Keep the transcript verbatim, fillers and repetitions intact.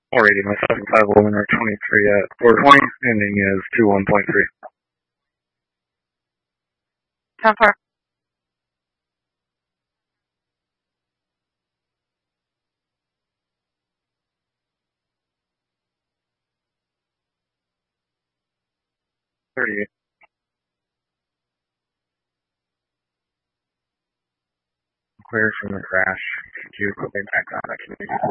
Alrighty, my seven five luminar twenty-three at four twenty, ending is two one point three. ten four. thirty-eight. Clear from the crash. Could you put me back on?